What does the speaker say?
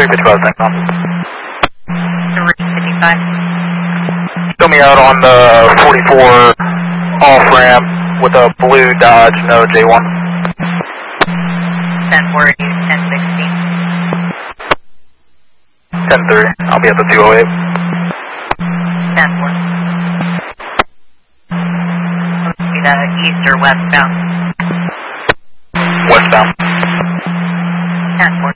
355 Centcom. 355. Show me out on the 44 off-ramp with a blue Dodge, no J1. 10-4, 1016. 10-3, I'll be at the 208. 10-4. Either east or westbound. Westbound. 10-4.